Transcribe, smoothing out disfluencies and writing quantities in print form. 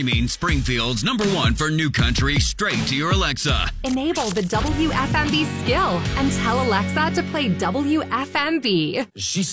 streaming Springfield's #1 for new country straight to your Alexa. Enable the WFMB skill and tell Alexa to play WFMB.